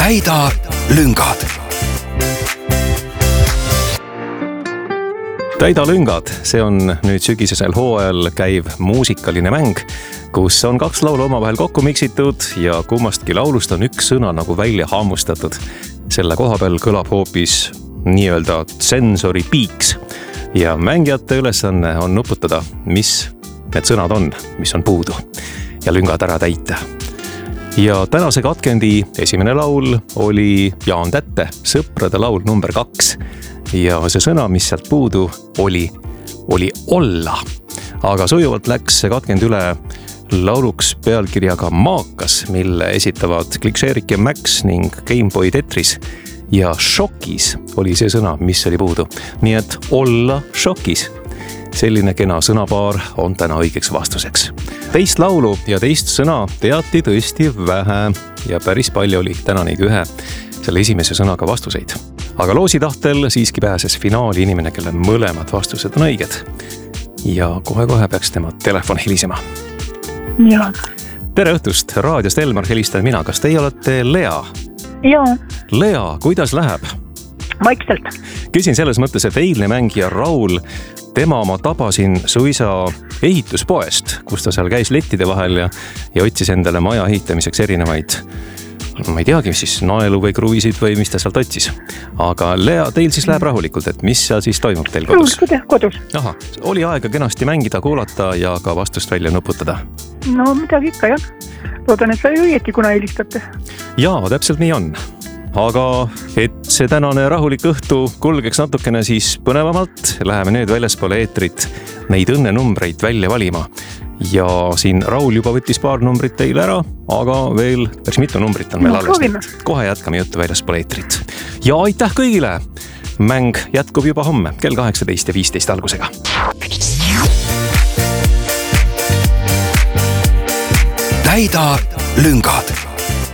täida lüngad. Täida lüngad, see on nüüd sügisesel hooajal käiv muusikaline mäng, kus on kaks laulu omavahel kokku miksitud ja kummastki laulust on üks sõna nagu välja hammustatud. Selle koha peal kõlab hoopis nii-öelda sensori piiks ja mängijate ülesanne on nuputada, mis need sõnad on, mis on puudu ja lüngad ära täita. Ja tänase katkendi esimene laul oli Jaan Tätte Sõprade laul number 2 ja see sõna, mis sealt puudu oli olla. Aga sujuvalt läks see katkend üle lauluks pealkirjaga Maakas, mille esitavad Klikšeerik ja Max ning Gameboy Tetris ja šokis oli see sõna, mis oli puudu. Nii et olla šokis. Selline kena sõnapaar on täna õigeks vastuseks. Teist laulu ja teist sõna teati tõesti vähe ja päris palju oli täna neid ühe selle esimese sõnaga vastuseid. Aga loosi tahtel siiski pääses finaali inimene, kelle mõlemad vastused on õiged. Ja kohe peaks tema telefon helisema. Jaa. Tere õhtust, raadiost Elmar helistan mina. Kas teie olete Lea? Jaa. Lea, kuidas läheb? Vaikselt. Küsin selles mõttes, et eilne mängija Raul, tema ma tabasin suisa ehituspoest, kus ta seal käis lettide vahel ja otsis endale maja ehitamiseks erinevaid, ma ei teagi, siis naelu või kruvisid või mis ta sealt otsis. Aga Lea, teil siis läheb rahulikult, et mis seal siis toimub teil kodus? Kodus. Aha, oli aega kenasti mängida, kuulata ja ka vastust välja nuputada. No midagi ikka, jah. Loodan, et sa ei õieti, kuna helistate. Jaa, täpselt nii on. Aga et see tänane rahulik õhtu kulgeks natukene siis põnevamalt, läheme nüüd väljaspoole eetrit neid õnnenumbreid välja valima. Ja siin Raul juba võttis paar numbrit teile ära, aga veel päris mitu numbrit on meil alles. Kohe jätkame juttu väljaspoole eetrit. Ja aitäh kõigile! Mäng jätkub juba homme kell 18:15 algusega. Täida lüngad.